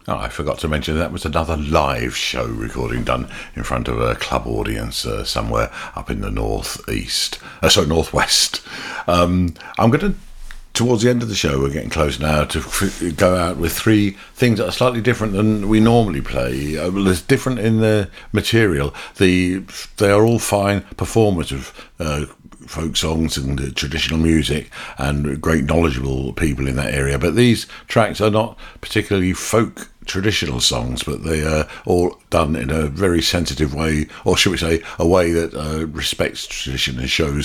Oh, I forgot to mention that was another live show recording done in front of a club audience somewhere up in the northwest. I'm going to, towards the end of the show, we're getting close now to go out with three things that are slightly different than we normally play. Well, it's different in the material. They are all fine performers of folk songs and traditional music and great knowledgeable people in that area. But these tracks are not particularly folk traditional songs, but they are all done in a very sensitive way, or should we say a way that respects tradition and shows